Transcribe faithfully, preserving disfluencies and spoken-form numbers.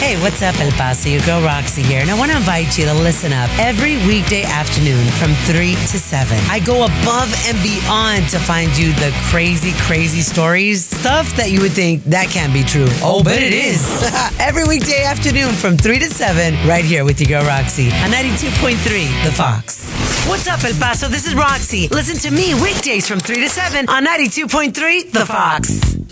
Hey, what's up, El Paso? Your girl Roxy here, and I want to invite you to listen up every weekday afternoon from three to seven. I go above and beyond to find you the crazy, crazy stories, stuff that you would think that can't be true. Oh, but it is. Every weekday afternoon from three to seven, right here with your girl Roxy on ninety-two point three, The Fox. What's up, El Paso? This is Roxy. Listen to me weekdays from three to seven on ninety-two point three, The Fox.